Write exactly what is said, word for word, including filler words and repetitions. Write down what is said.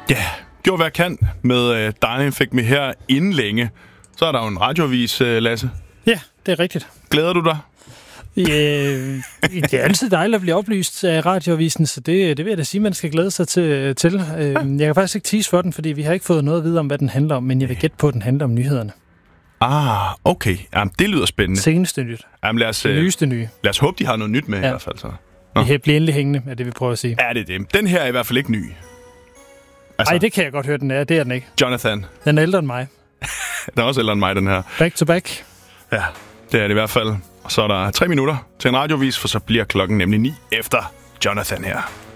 Ja, gjorde hvad jeg kan med uh, Darling Fik Me her inden længe. Så er der jo en radioavis, uh, Lasse. Ja, det er rigtigt. Glæder du dig? Ja, det er altid dejligt at blive oplyst af radioavisen, så det, det vil jeg da sige, man skal glæde sig til. til. Jeg kan faktisk ikke tease for den, fordi vi har ikke fået noget at vide om, hvad den handler om, men jeg vil gætte på, at den handler om nyhederne. Ah, okay. Jamen, det lyder spændende. Seneste nyt. Jamen, lad os, det nyeste nye. Lad os håbe, de har noget nyt med ja. i hvert fald. Så. Nå. Det bliver endelig hængende, er det, vi prøver at sige. Ja, det er det. Den her er i hvert fald ikke ny. Altså, ej, det kan jeg godt høre, den er. Det er den ikke. Jonathan. Den er ældre end mig. Den er også ældre end mig, den her. Back to back. Ja, det er det i hvert fald. Og så er der tre minutter til en radiovis, for så bliver klokken nemlig ni efter Jonathan her.